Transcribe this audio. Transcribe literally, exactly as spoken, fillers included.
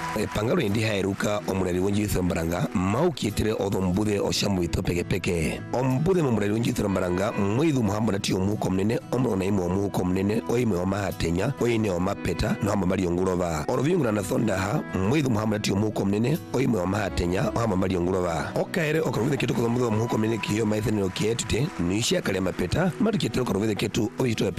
e pangalo indi hairuka omureri wonji thombaranga mau kietire odho mbude oshamu ito peke peke ombude omureri wonji thombaranga mwidhu muhamba nati omuko mnene omro na imo omuko mnene oime oma hatenya oine oma peta no hamba mali ongurova orovyungura na thonda ha mwidhu muhamba nati omuko mnene oime oma hatenya hamba mali ongurova okaere okarovide ketu kwa mbude omuko mnene kiyo maithene okietute nishia kale mapeta matu kietire okarovide ketu oyito